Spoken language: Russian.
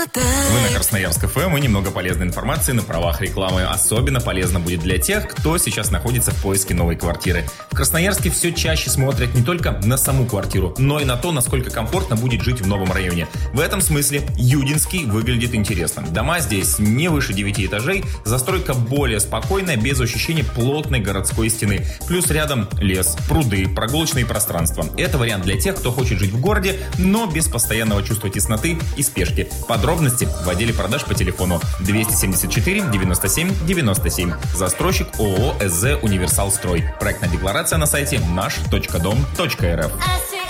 Вы на Красноярск ФМ и немного полезной информации на правах рекламы. Особенно полезно будет для тех, кто сейчас находится в поиске новой квартиры. В Красноярске все чаще смотрят не только на саму квартиру, но и на то, насколько комфортно будет жить в новом районе. В этом смысле Юдинский выглядит интересно. Дома здесь не выше 9 этажей, застройка более спокойная, без ощущения плотной городской стены. Плюс рядом лес, пруды, прогулочные пространства. Это вариант для тех, кто хочет жить в городе, но без постоянного чувства тесноты и спешки. Подробности в отделе продаж по телефону 274 97 97. Застройщик ООО СЗ «Универсал Строй». Проектная декларация на сайте наш.дом.рф.